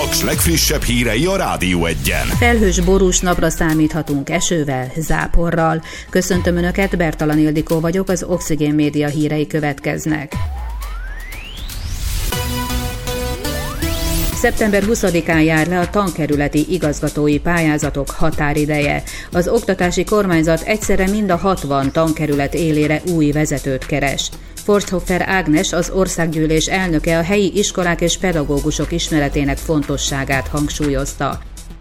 Paks legfrissebb hírei a Rádió Egyen. Felhős borús napra számíthatunk esővel, záporral. Köszöntöm Önöket, Bertalan Ildikó vagyok, az Oxigén Média hírei következnek. Szeptember 20-án jár le a tankerületi igazgatói pályázatok határideje. Az oktatási kormányzat egyszerre mind a 60 tankerület élére új vezetőt keres. Forsthofer Ágnes, az országgyűlés elnöke a helyi iskolák és pedagógusok ismeretének fontosságát hangsúlyozta.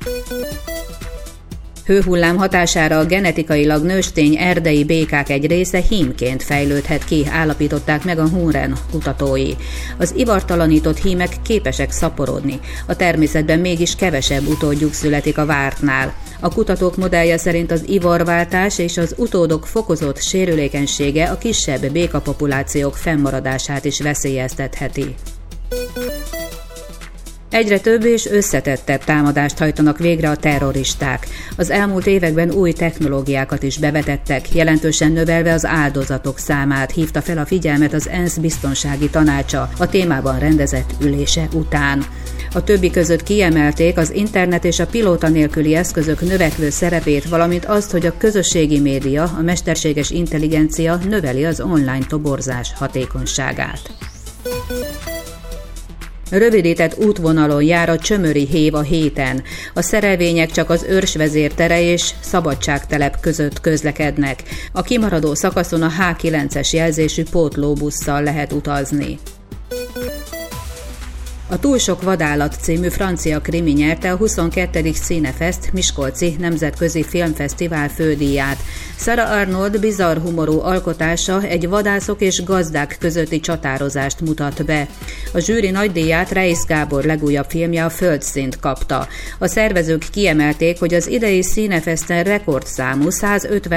Hőhullám hatására a genetikailag nőstény erdei békák egy része hímként fejlődhet ki, állapították meg a Hunren kutatói. Az ivartalanított hímek képesek szaporodni, a természetben mégis kevesebb utódjuk születik a vártnál. A kutatók modellje szerint az ivarváltás és az utódok fokozott sérülékenysége a kisebb békapopulációk fennmaradását is veszélyeztetheti. Egyre több és összetettebb támadást hajtanak végre a terroristák. Az elmúlt években új technológiákat is bevetettek, jelentősen növelve az áldozatok számát, hívta fel a figyelmet az ENSZ biztonsági tanácsa a témában rendezett ülése után. A többi között kiemelték az internet és a pilóta nélküli eszközök növekvő szerepét, valamint azt, hogy a közösségi média, a mesterséges intelligencia növeli az online toborzás hatékonyságát. Rövidített útvonalon jár a Csömöri hév a héten. A szerelvények csak az Őrsvezér tere és Szabadságtelep között közlekednek. A kimaradó szakaszon a H9-es jelzésű pótlóbusszal lehet utazni. A Túl sok vadállat című francia krimi nyerte a 22. Cinefest Miskolci Nemzetközi Filmfesztivál fődíját. Sarah Arnold bizarr humorú alkotása egy vadászok és gazdák közötti csatározást mutat be. A zsűri nagydíját Reisz Gábor legújabb filmje, a Földszint kapta. A szervezők kiemelték, hogy az idei Cinefesten rekordszámú 150